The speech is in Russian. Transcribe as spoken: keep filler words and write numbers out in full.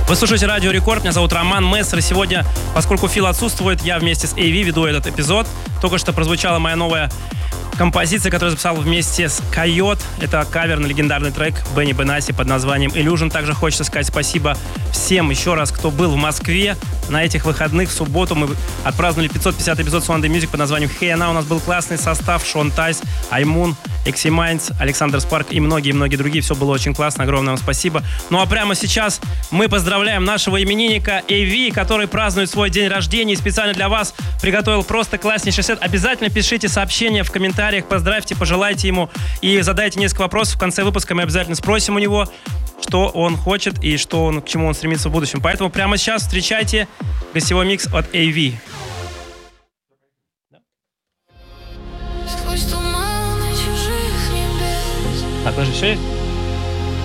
Вы слушаете Радио Рекорд, меня зовут Роман Мессер. Сегодня, поскольку Фил отсутствует, я вместе с эй ви веду этот эпизод. Только что прозвучала моя новая композиция, которую я записал вместе с Койот. Это кавер на легендарный трек Бенни Бенасси под названием Illusion. Также хочется сказать спасибо всем еще раз, кто был в Москве на этих выходных. В субботу мы отпраздновали пятьсот пятидесятый эпизод Sunday Music под названием Hey Now. У нас был классный состав: Шон Тайс, Аймун, Экси Майнс, Александр Спарк и многие-многие другие. Все было очень классно, огромное вам спасибо. Ну а прямо сейчас мы поздравляем нашего именинника эй ви, который празднует свой день рождения. И специально для вас приготовил просто класснейший сет. Обязательно пишите сообщения в комментариях, поздравьте, пожелайте ему и задайте несколько вопросов. В конце выпуска мы обязательно спросим у него, что он хочет и что он, к чему он стремится в будущем. Поэтому прямо сейчас встречайте гостевой микс от эй ви. Так, даже все есть?